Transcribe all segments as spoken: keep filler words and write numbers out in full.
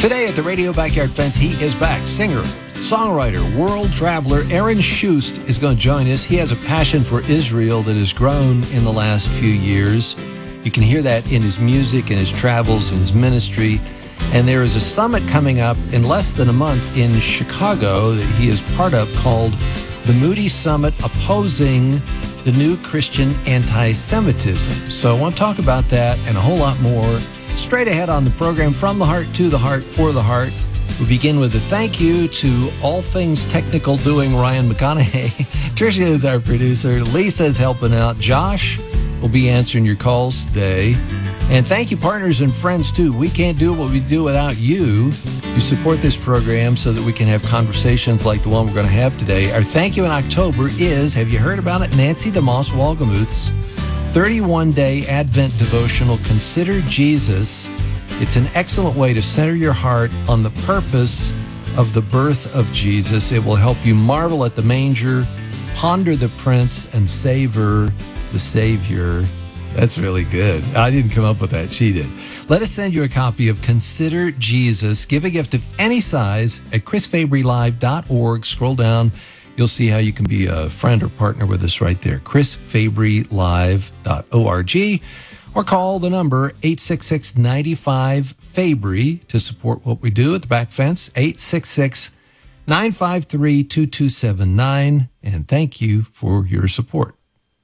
Today at the Radio Backyard Fence, he is back. Singer, songwriter, world traveler Aaron Shust is going to join us. He has a passion for Israel that has grown in the last few years. You can hear that in his music, in his travels, in his ministry. And there is a summit coming up in less than a month in Chicago that he is part of called the Moody Summit, opposing the new Christian anti-Semitism. So I want to talk about that and a whole lot more straight ahead on the program, From the Heart to the Heart for the Heart. We begin with a thank you to All Things Technical Doing, Ryan McConaughey. Tricia is our producer. Lisa's helping out. Josh will be answering your calls today. And thank you, partners and friends, too. We can't do what we do without you. You support this program so that we can have conversations like the one we're going to have today. Our thank you in October is, have you heard about it? Nancy DeMoss Wolgemuth's thirty-one day Advent devotional, Consider Jesus. It's an excellent way to center your heart on the purpose of the birth of Jesus. It will help you marvel at the manger, ponder the Prince, and savor the Savior. That's really good. I didn't come up with that. She did. Let us send you a copy of Consider Jesus. Give a gift of any size at chris fabry live dot org. Scroll down. You'll see how you can be a friend or partner with us right there. chris fabry live dot org. Or call the number eight six six, nine five, Fabry to support what we do at the back fence. eight six six, nine five three, two two seven nine. And thank you for your support.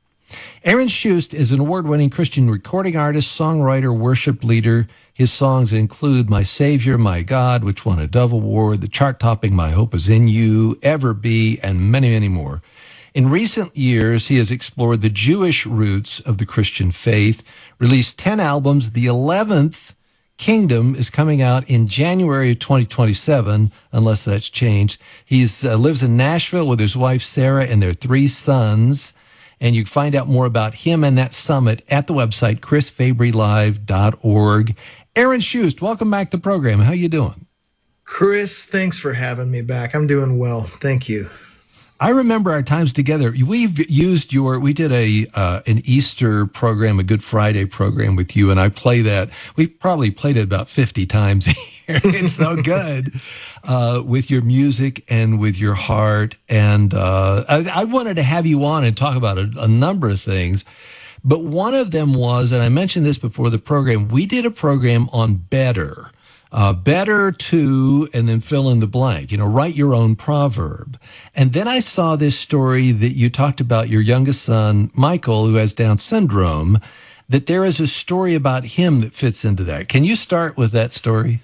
Aaron Shust is an award-winning Christian recording artist, songwriter, worship leader. His songs include My Savior, My God, which won a Dove Award, the chart-topping My Hope Is In You, Ever Be, and many, many more. In recent years, he has explored the Jewish roots of the Christian faith, released ten albums. The eleventh, Kingdom, is coming out in January of twenty twenty-seven, unless that's changed. He uh, lives in Nashville with his wife, Sarah, and their three sons. And you can find out more about him and that summit at the website, chris fabry live dot org. Aaron Shust, welcome back to the program. How you doing? Chris, thanks for having me back. I'm doing well. Thank you. I remember our times together. We've used your, we did a uh, an Easter program, a Good Friday program with you, and I play that. We've probably played it about fifty times here. It's so good uh, with your music and with your heart. And uh, I, I wanted to have you on and talk about a, a number of things. But one of them was, and I mentioned this before the program, we did a program on better. Uh, better to, and then fill in the blank, you know, write your own proverb. And then I saw this story that you talked about your youngest son, Michael, who has Down syndrome, that there is a story about him that fits into that. Can you start with that story?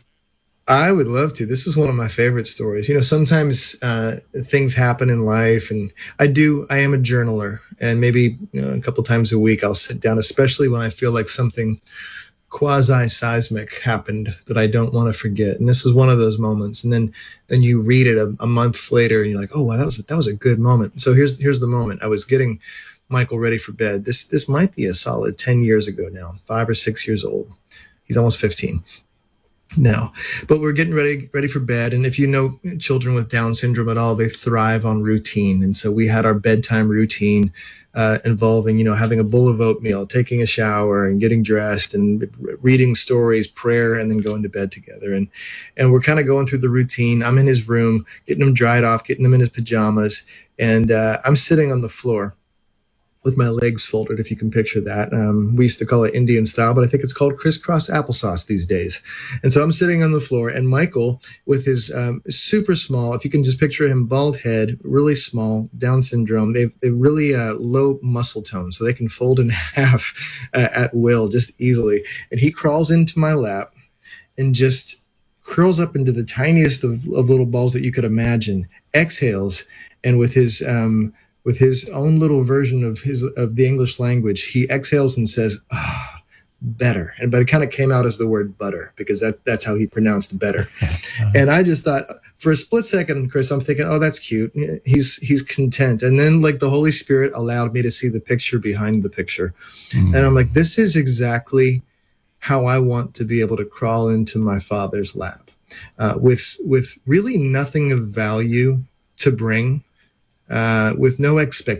I would love to. This is one of my favorite stories. You know, sometimes uh, things happen in life, and I do, I am a journaler, and maybe you know, a couple times a week I'll sit down, especially when I feel like something quasi-seismic happened that I don't want to forget. And this is one of those moments. And then then you read it a, a month later and you're like, oh, wow, that was, that was a good moment. So here's here's the moment. I was getting Michael ready for bed. This this might be a solid ten years ago now, five or six years old. He's almost fifteen now. But we're getting ready ready for bed. And if you know children with Down syndrome at all, they thrive on routine. And so we had our bedtime routine Uh, involving, you know, having a bowl of oatmeal, taking a shower and getting dressed and reading stories, prayer, and then going to bed together. And and we're kind of going through the routine. I'm in his room, getting him dried off, getting him in his pajamas. And uh, I'm sitting on the floor with my legs folded, if you can picture that. Um, we used to call it Indian style, but I think it's called crisscross applesauce these days. And so I'm sitting on the floor, and Michael, with his um, super small, if you can just picture him, bald head, really small, Down syndrome, they've, they've really uh, low muscle tone, so they can fold in half uh, at will, just easily. And he crawls into my lap and just curls up into the tiniest of, of little balls that you could imagine, exhales, and with his um, with his own little version of his of the English language, he exhales and says, ah, oh, better. And but it kind of came out as the word butter, because that's that's how he pronounced better. uh-huh. And I just thought, for a split second, Chris, I'm thinking, oh, that's cute. He's he's content. And then like the Holy Spirit allowed me to see the picture behind the picture. Mm. And I'm like, this is exactly how I want to be able to crawl into my Father's lap, uh, with with really nothing of value to bring, uh, with no expectation.